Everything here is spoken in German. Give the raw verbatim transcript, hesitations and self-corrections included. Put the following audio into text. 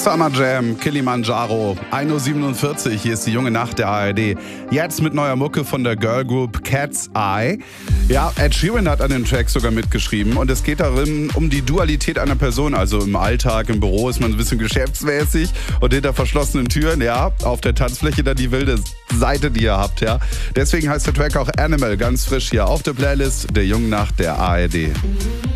Summer Jam, Kilimanjaro, ein Uhr siebenundvierzig, hier ist die junge Nacht der A R D. Jetzt mit neuer Mucke von der Girl Group Cat's Eye. Ja, Ed Sheeran hat an dem Track sogar mitgeschrieben und es geht darin um die Dualität einer Person. Also im Alltag, im Büro ist man ein bisschen geschäftsmäßig und hinter verschlossenen Türen, ja, auf der Tanzfläche dann die wilde Seite, die ihr habt, ja. Deswegen heißt der Track auch Animal, ganz frisch hier auf der Playlist der jungen Nacht der A R D.